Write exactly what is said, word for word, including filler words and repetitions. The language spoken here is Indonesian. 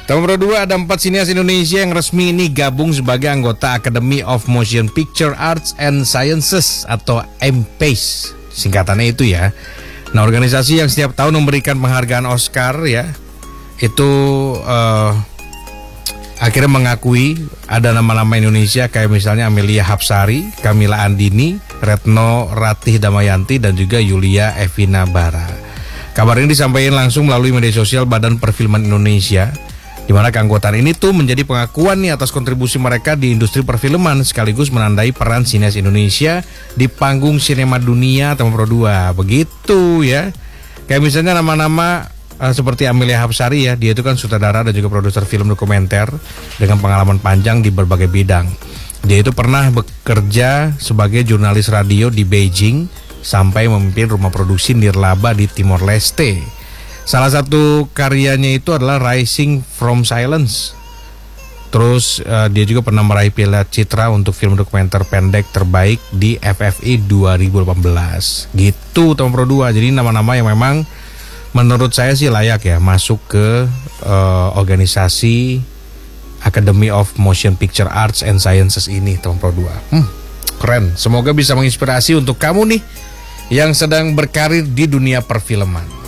Nomor dua, ada empat sinias Indonesia yang resmi ini gabung sebagai anggota Academy of Motion Picture Arts and Sciences atau M P A C E, singkatannya itu ya. Nah, organisasi yang setiap tahun memberikan penghargaan Oscar ya, itu uh, akhirnya mengakui ada nama-nama Indonesia kayak misalnya Amelia Hapsari, Kamila Andini, Retno Ratih Damayanti, dan juga Yulia Evina Bara. Kabar ini disampaikan langsung melalui media sosial Badan Perfilman Indonesia, di mana keanggotaan ini tuh menjadi pengakuan nih atas kontribusi mereka di industri perfilman sekaligus menandai peran sinias Indonesia di panggung sinema dunia tahun dua ribu dua. Begitu ya. Kayak misalnya nama-nama uh, seperti Amelia Hapsari ya, dia itu kan sutradara dan juga produser film dokumenter dengan pengalaman panjang di berbagai bidang. Dia itu pernah bekerja sebagai jurnalis radio di Beijing sampai memimpin rumah produksi Nirlaba di Timor Leste. Salah satu karyanya itu adalah Rising from Silence. Terus uh, dia juga pernah meraih Piala Citra untuk film dokumenter pendek terbaik di F F I dua ribu delapan belas. Gitu tahun dua ribu dua. Jadi nama-nama yang memang menurut saya sih layak ya masuk ke uh, organisasi Academy of Motion Picture Arts and Sciences ini tahun dua ribu dua. Hmm, keren. Semoga bisa menginspirasi untuk kamu nih yang sedang berkarir di dunia perfilman.